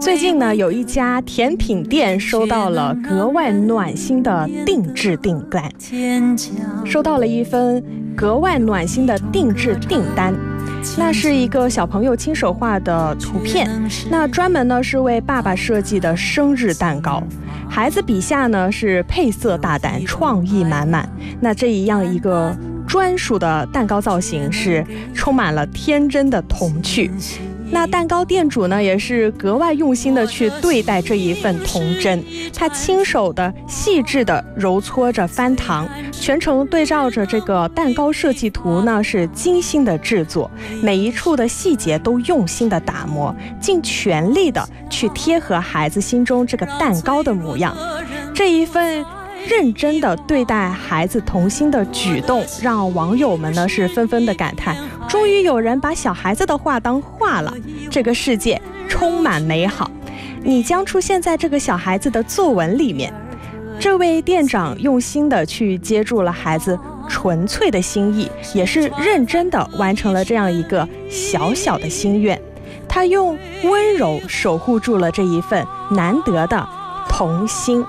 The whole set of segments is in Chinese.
最近呢，有一家甜品店收到了格外暖心的定制订单，收到了一份格外暖心的定制订单。那是一个小朋友亲手画的图片，那专门呢是为爸爸设计的生日蛋糕。孩子笔下呢是配色大胆，创意满满。那这样一个专属的蛋糕造型是充满了天真的童趣。那蛋糕店主呢也是格外用心的去对待这一份童真，他亲手的细致的揉搓着翻糖，全程对照着这个蛋糕设计图呢是精心的制作，每一处的细节都用心的打磨，尽全力的去贴合孩子心中这个蛋糕的模样。这一份认真的对待孩子童心的举动，让网友们呢是纷纷的感叹，终于有人把小孩子的话当话了，这个世界充满美好，你将出现在这个小孩子的作文里面。这位店长用心的去接住了孩子纯粹的心意，也是认真的完成了这样一个小小的心愿，他用温柔守护住了这一份难得的童心。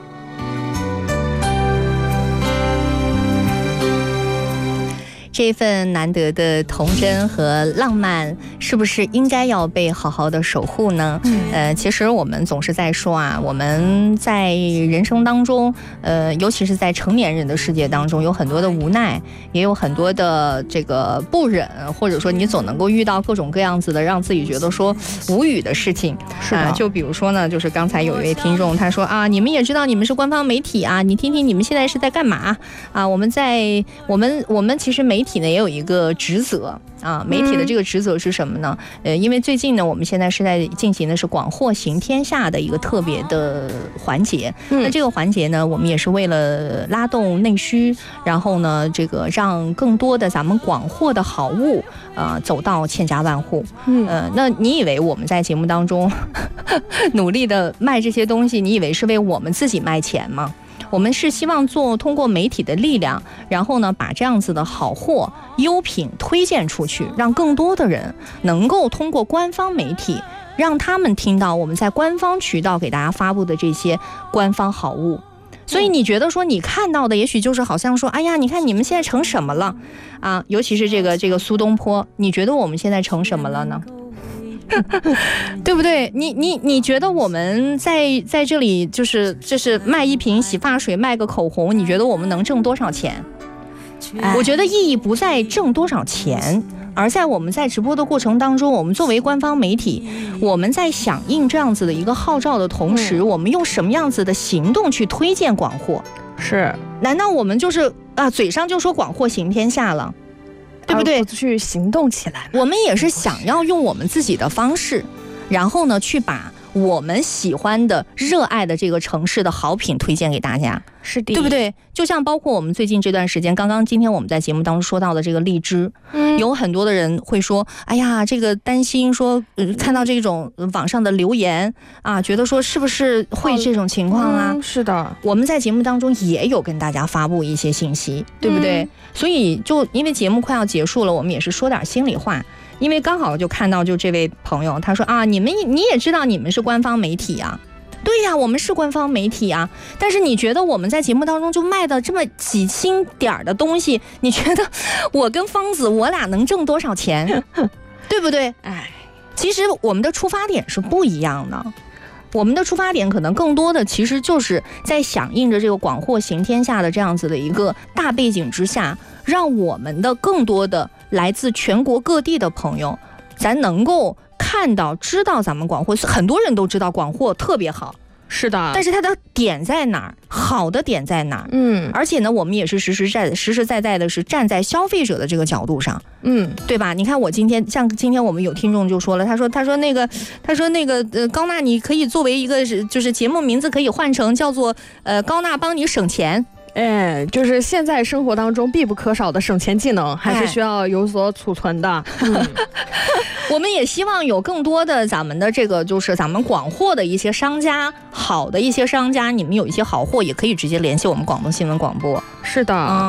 这份难得的童真和浪漫，是不是应该要被好好的守护呢？其实我们总是在说啊，我们在人生当中，尤其是在成年人的世界当中，有很多的无奈，也有很多的这个不忍，或者说你总能够遇到各种各样子的让自己觉得说无语的事情。 是的， 就比如说呢，就是刚才有一位听众他说啊，你们也知道你们是官方媒体啊，你听听你们现在是在干嘛啊？我们其实媒体呢也有一个职责啊，媒体的这个职责是什么呢？因为最近呢，我们现在是在进行的是广货行天下的一个特别的环节。那这个环节呢，我们也是为了拉动内需，然后呢，这个让更多的咱们广货的好物走到千家万户。那你以为我们在节目当中努力的卖这些东西，你以为是为我们自己卖钱吗？我们是希望通过媒体的力量，然后呢，把这样子的好货、优品推荐出去，让更多的人能够通过官方媒体，让他们听到我们在官方渠道给大家发布的这些官方好物。所以你觉得说你看到的也许就是好像说，哎呀，你看你们现在成什么了啊？尤其是这个苏东坡，你觉得我们现在成什么了呢？对不对？你觉得我们在这里就是卖一瓶洗发水，卖个口红，你觉得我们能挣多少钱？我觉得意义不在挣多少钱，而在我们在直播的过程当中，我们作为官方媒体，我们在响应这样子的一个号召的同时，我们用什么样子的行动去推荐广货？ 是， 难道我们就是嘴上就说广货行天下了？对不对？ 去行动起来， 我们也是想要用我们自己的方式，然后呢，去把我们喜欢的、热爱的这个城市的好品推荐给大家， 是的， 对不对？就像包括我们最近这段时间，刚刚今天我们在节目当中说到的这个荔枝，有很多的人会说，哎呀，这个担心说，看到这种网上的留言啊，觉得说是不是会这种情况啊？ 是的， 我们在节目当中也有跟大家发布一些信息，对不对？所以就因为节目快要结束了，我们也是说点心里话。因为刚好就看到就这位朋友他说啊，你也知道你们是官方媒体啊，对呀，我们是官方媒体啊，但是你觉得我们在节目当中就卖的这么几千点的东西，你觉得我跟方子我俩能挣多少钱？对不对？其实我们的出发点是不一样的，我们的出发点可能更多的其实就是在响应着这个广货行天下的这样子的一个大背景之下，让我们的更多的来自全国各地的朋友，咱能够看到知道咱们广货，很多人都知道广货特别好， 是的， 但是它的点在哪儿？好的点在哪儿？而且呢，我们也是实实在在的是站在消费者的这个角度上，对吧？你看我今天我们有听众就说了，他说那个高娜，你可以作为一个就是节目名字可以换成叫做高娜帮你省钱。 就是现在生活当中必不可少的省钱技能，还是需要有所储存的。 我们也希望有更多的咱们的这个就是咱们广货的一些商家，好的一些商家，你们有一些好货也可以直接联系我们广东新闻广播。 是的，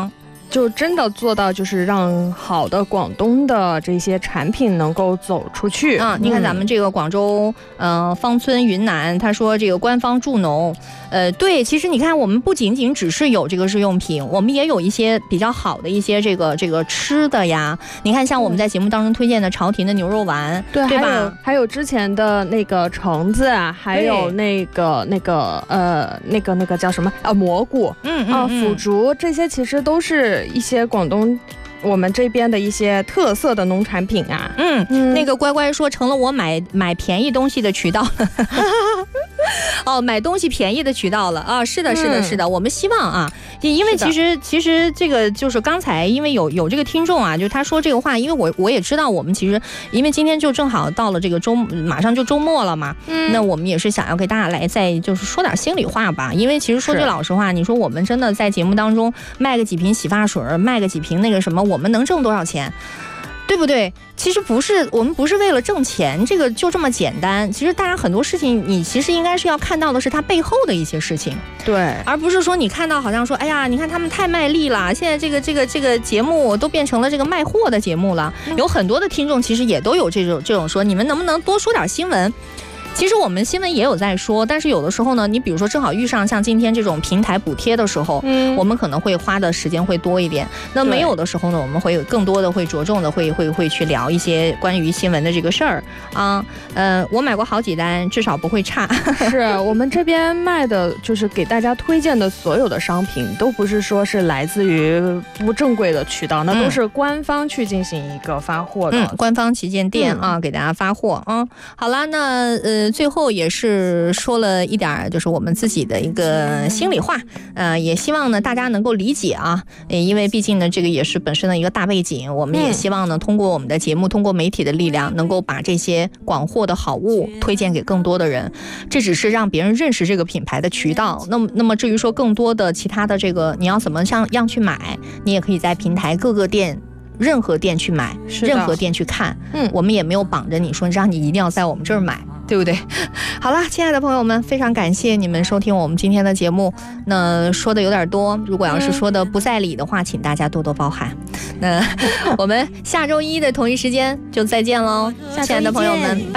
就真的做到就是让好的广东的这些产品能够走出去啊。你看咱们这个广州芳村云南，他说这个官方助农，对，其实你看我们不仅仅只是有这个日用品，我们也有一些比较好的一些这个吃的呀。你看像我们在节目当中推荐的朝廷的牛肉丸，对吧？ 还有之前的那个橙子啊，还有那个叫什么蘑菇，腐竹，这些其实都是一些广东我们这边的一些特色的农产品啊。 那个乖乖说成了我买便宜东西的渠道了。哦，买东西便宜的渠道了啊！是的，我们希望啊，因为其实这个就是刚才因为有这个听众啊，就他说这个话，因为我也知道我们其实因为今天就正好到了这个马上就周末了嘛，那我们也是想要给大家来再就是说点心里话吧，因为其实说句老实话，你说我们真的在节目当中卖个几瓶洗发水，卖个几瓶那个什么，我们能挣多少钱？对不对？其实不是，我们不是为了挣钱，这个就这么简单。其实大家很多事情，你其实应该是要看到的是它背后的一些事情， 对， 而不是说你看到好像说，哎呀，你看他们太卖力了，现在这个节目都变成了这个卖货的节目了。有很多的听众其实也都有这种说，你们能不能多说点新闻？其实我们新闻也有在说，但是有的时候呢，你比如说正好遇上像今天这种平台补贴的时候，我们可能会花的时间会多一点。那没有的时候呢，我们会更多的会着重的会去聊一些关于新闻的这个事儿啊。我买过好几单，至少不会差。 是我们这边卖的就是给大家推荐的所有的商品，都不是说是来自于不正规的渠道，那都是官方去进行一个发货的， 官方旗舰店啊，给大家发货啊。好了，那最后也是说了一点就是我们自己的一个心里话，也希望呢大家能够理解啊，因为毕竟呢这个也是本身的一个大背景，我们也希望呢通过我们的节目，通过媒体的力量，能够把这些广货的好物推荐给更多的人，这只是让别人认识这个品牌的渠道。那么至于说更多的其他的这个你要怎么样去买，你也可以在平台各个店。任何店去买，任何店去看，我们也没有绑着你说让你一定要在我们这儿买，对不对？好了，亲爱的朋友们，非常感谢你们收听我们今天的节目。那说的有点多，如果要是说的不在理的话，请大家多多包涵。那我们下周一的同一时间就再见喽，亲爱的朋友们。